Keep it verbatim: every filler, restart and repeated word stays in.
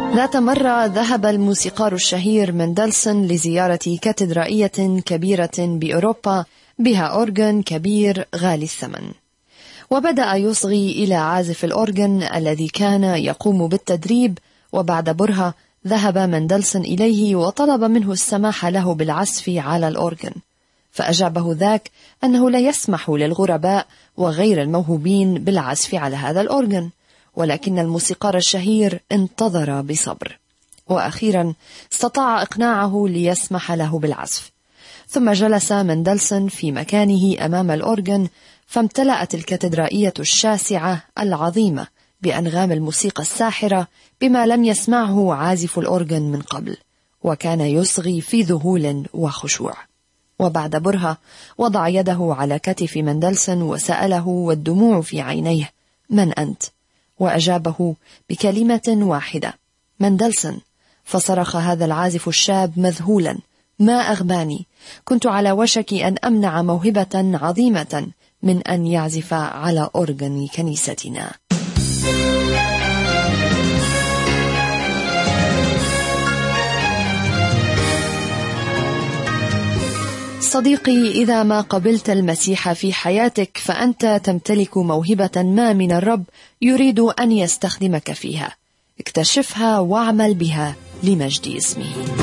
ذات مرة ذهب الموسيقار الشهير مندلسون لزيارة كاتدرائية كبيرة بأوروبا بها أورغن كبير غالي الثمن، وبدأ يصغي إلى عازف الأورغن الذي كان يقوم بالتدريب. وبعد برهة ذهب مندلسون إليه وطلب منه السماح له بالعزف على الأورغن، فأجابه ذاك أنه لا يسمح للغرباء وغير الموهوبين بالعزف على هذا الأورغن، ولكن الموسيقار الشهير انتظر بصبر، وأخيرا استطاع إقناعه ليسمح له بالعزف. ثم جلس مندلسون في مكانه أمام الأورغن، فامتلأت الكاتدرائية الشاسعة العظيمة بأنغام الموسيقى الساحرة بما لم يسمعه عازف الأورغن من قبل، وكان يصغي في ذهول وخشوع. وبعد برهة وضع يده على كتف مندلسون وسأله والدموع في عينيه: من أنت؟ وأجابه بكلمة واحدة: مندلسون. فصرخ هذا العازف الشاب مذهولا: ما أغباني، كنت على وشك أن أمنع موهبة عظيمة من أن يعزف على أورغن كنيستنا. صديقي، إذا ما قبلت المسيح في حياتك فأنت تمتلك موهبة ما من الرب يريد أن يستخدمك فيها. اكتشفها واعمل بها لمجد اسمه.